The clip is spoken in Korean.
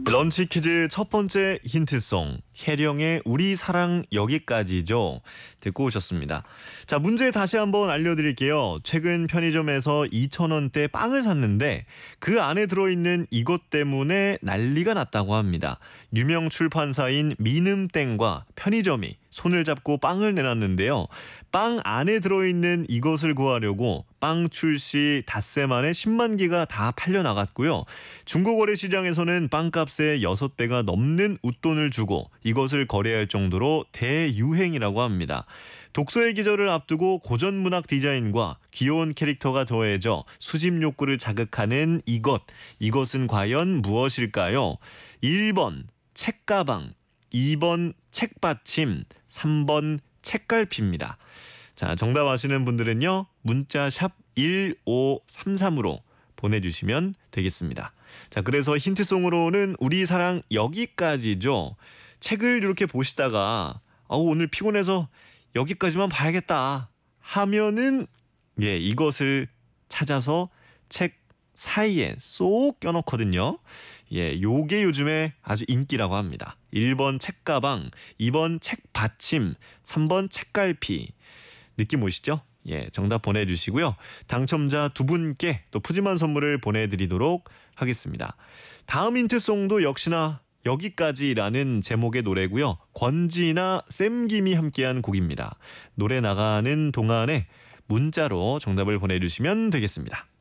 런치 퀴즈 첫 번째 힌트송, 혜령의 우리 사랑 여기까지죠. 듣고 오셨습니다. 자, 문제 다시 한번 알려드릴게요. 최근 편의점에서 2,000원대 빵을 샀는데 그 안에 들어있는 이것 때문에 난리가 났다고 합니다. 유명 출판사인 미눔땡과 편의점이 손을 잡고 빵을 내놨는데요. 빵 안에 들어있는 이것을 구하려고 빵 출시 닷새 만에 10만 개가 다 팔려나갔고요. 중고거래 시장에서는 빵값의 6배가 넘는 웃돈을 주고 이것을 거래할 정도로 대유행이라고 합니다. 독서의 계절을 앞두고 고전문학 디자인과 귀여운 캐릭터가 더해져 수집 욕구를 자극하는 이것은 과연 무엇일까요? 1번 책가방, 2번 책받침, 3번 책갈피입니다. 자, 정답 아시는 분들은요, 문자 샵 1533으로 보내주시면 되겠습니다. 자, 그래서 힌트송으로는 우리 사랑 여기까지죠. 책을 이렇게 보시다가 오늘 피곤해서 여기까지만 봐야겠다 하면은 이것을 찾아서 책 사이에 쏙 껴놓거든요. 요게 요즘에 아주 인기라고 합니다. 1번 책가방, 2번 책받침, 3번 책갈피. 느낌 오시죠? 정답 보내주시고요. 당첨자 2분께 또 푸짐한 선물을 보내드리도록 하겠습니다. 다음 힌트송도 역시나 여기까지라는 제목의 노래고요. 권지나 샘김이 함께한 곡입니다. 노래 나가는 동안에 문자로 정답을 보내주시면 되겠습니다.